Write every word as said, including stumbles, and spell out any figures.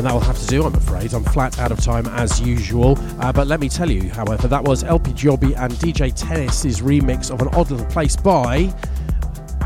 And that will have to do, I'm afraid. I'm flat out of time as usual. Uh, but let me tell you, however, that was L P Giobbi and D J Tennis's remix of An Odd Little Place by